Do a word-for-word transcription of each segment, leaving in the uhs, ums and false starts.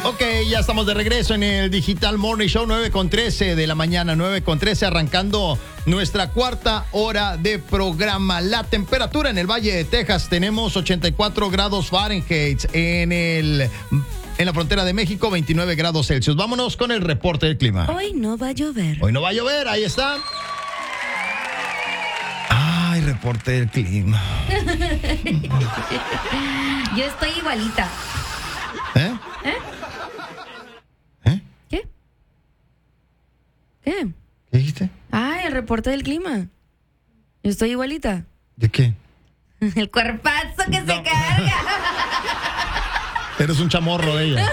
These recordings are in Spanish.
Ok, ya estamos de regreso en el Digital Morning Show, nueve con trece de la mañana, nueve con trece, arrancando nuestra cuarta hora de programa. La temperatura en el Valle de Texas, tenemos ochenta y cuatro grados Fahrenheit, en el... En la frontera de México, veintinueve grados Celsius. Vámonos con el reporte del clima. Hoy no va a llover. Hoy no va a llover, ahí está. Ay, reporte del clima. Yo estoy igualita. ¿Eh? ¿Eh? ¿Eh? ¿Qué? ¿Qué? ¿Qué dijiste? Ay, el reporte del clima. Yo estoy igualita. ¿De qué? El cuerpazo que No. se carga. Eres un chamorro de ella.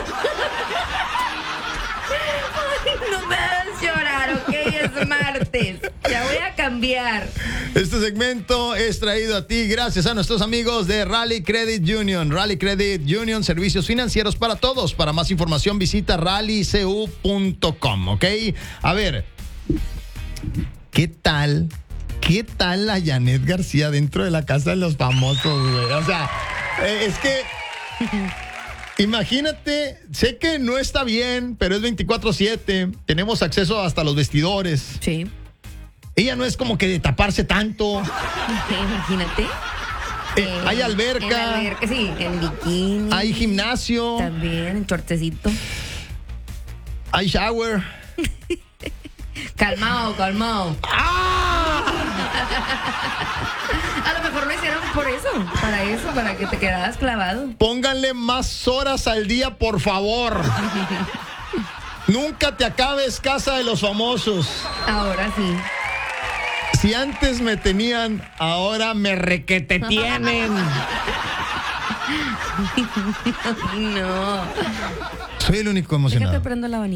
No me hagas llorar, ok, es martes. Ya voy a cambiar. Este segmento es traído a ti gracias a nuestros amigos de Rally Credit Union. Rally Credit Union, servicios financieros para todos. Para más información visita rally c u punto com, ¿ok? A ver, ¿qué tal? ¿Qué tal la Janet García dentro de la casa de los famosos, güey? O sea, eh, es que... Imagínate, sé que no está bien, pero es veinticuatro siete. Tenemos acceso hasta los vestidores. Sí. Ella no es como que de taparse tanto. Imagínate. Eh, hay alberca. En alberca, sí, en bikini. Hay gimnasio. También, en shortecito. Hay shower. Calmado, calmado. ¡Ah! A lo mejor lo hicieron por eso, para eso, para que te quedaras clavado. Pónganle más horas al día, por favor. Nunca te acabes Casa de los Famosos. Ahora sí. Si antes me tenían, ahora me requete tienen. No. Soy el único Déjate emocionado. prendo la abanico.